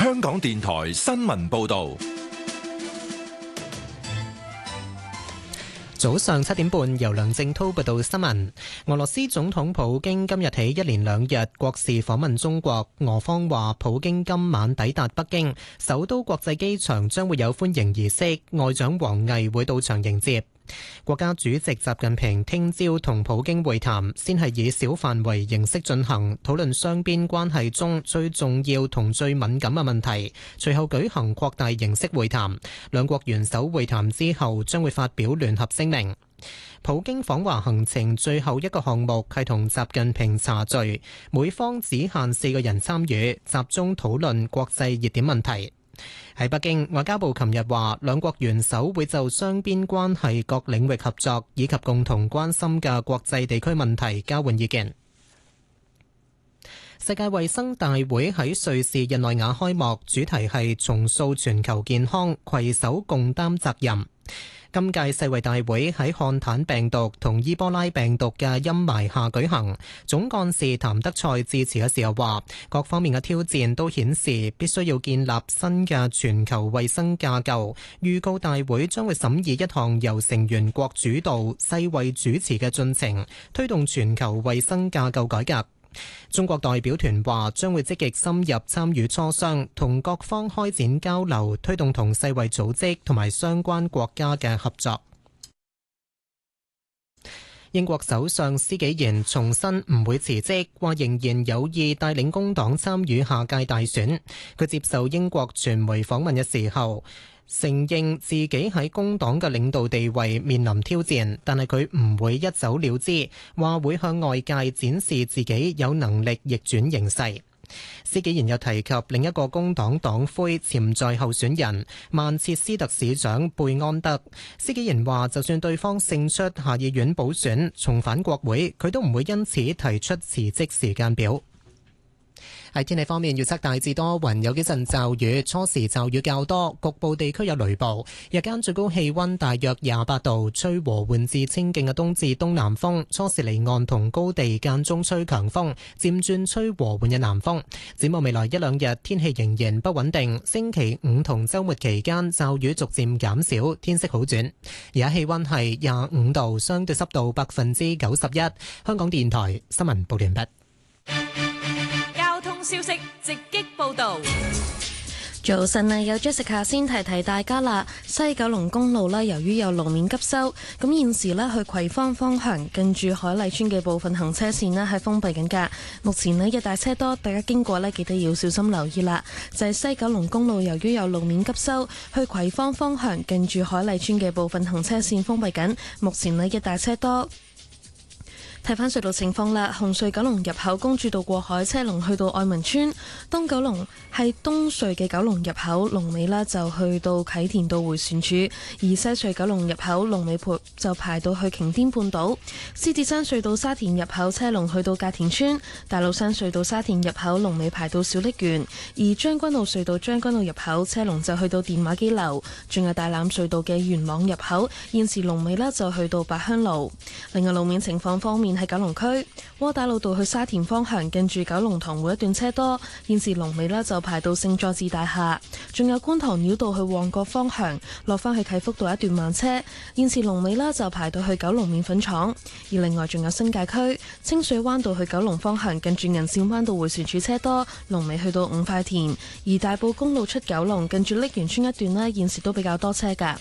香港電台新聞報道。 早上7點半，由梁正滔報道新聞。俄羅斯總統普京今日起一連2日國事訪問中國，俄方話普京今晚抵達北京，首都國際機場將會有歡迎儀式，外長王毅會到場迎接。國家主席習近平聽朝同普京會談，先係以小範圍形式進行，討論雙邊關係中最重要同最敏感嘅問題，隨後舉行擴大形式會談。兩國元首會談之後將會發表聯合聲明。普京訪華行程最後一個項目係同習近平茶敘，每方只限4個人參與，集中討論國際熱點問題。喺北京，外交部琴日話，兩國元首會就雙邊關係各領域合作以及共同關心嘅國際地區問題交換意見。世界衛生大會喺瑞士日內瓦開幕，主題係重塑全球健康，攜手共擔責任。今屆世衛大會喺漢坦病毒同伊波拉病毒嘅陰霾下舉行。總幹事譚德塞致辭嘅時候話，各方面嘅挑戰都顯示必須要建立新嘅全球衛生架構。預告大會將會審議一項由成員國主導、世衛主持嘅進程，推動全球衛生架構改革。中國代表團話將會積極深入參與磋商，同各方開展交流，推動同世衛組織同埋相關國家嘅合作。英國首相施紀賢重申唔會辭職，話仍然有意帶領工黨參與下屆大選。佢接受英國傳媒訪問嘅時候，承認自己喺工黨嘅領導地位面臨挑戰，但係佢唔會一走了之，話會向外界展示自己有能力逆轉形勢。施紀賢又提及另一個工黨黨魁潛在候選人曼徹斯特市長貝安德。施紀賢話，就算對方勝出下議院補選，重返國會，佢都唔會因此提出辭職時間表。喺天氣方面，預測大致多雲，有幾陣驟雨，初時驟雨較多，局部地區有雷暴。日間最高氣溫大約28度，吹和緩至清勁嘅東至東南風，初時離岸同高地間中吹強風，漸轉吹和緩嘅南風。展望未來1-2日，天氣仍然不穩定。星期5同週末期間驟雨逐漸減少，天色好轉。而家氣溫係25度，相對濕度91%。香港電台新聞報完畢。 消息直擊報道。 早晨啊，有 Jessica 先提提大家啦。西九龍公路咧，由於有路面急修，咁現時咧去葵芳方向近住海麗村嘅部分行車線咧係封閉緊㗎。目前咧日大車多，大家經過咧記得要小心留意啦。就係西九龍公路由於有路面急修，去葵芳方向近住海麗村嘅部分行車線封閉緊。目前咧日大車多。睇返隧道情況啦，紅隧九龍入口公主道過海車龍去到愛民村，東九龍係東隧嘅九龍入口龍尾啦，就去到啟田道迴旋處；而西隧九龍入口龍尾就排到去擎天半島。獅子山隧道沙田入口車龍去到價田村，大老山隧道沙田入口龍尾排到小瀝源；而將軍澳隧道將軍澳入口車龍就去到電話機樓，仲有大欖隧道嘅元朗入口現時龍尾啦就去到八鄉路。另外路面情況方面，喺九龍區窩打老道去沙田方向近住九龍塘會一段車多，現時龍尾呢就排到聖佐治大廈。仲有觀塘繞道去旺角方向落返去啟福道一段慢車，現時龍尾呢就排到去九龍麵粉廠。而另外仲有新界區清水灣道去九龍方向近住銀線灣道迴旋處車多，龍尾去到五塊田。而大埔公路出九龍近住瀝源村一段呢，現時都比較多車㗎。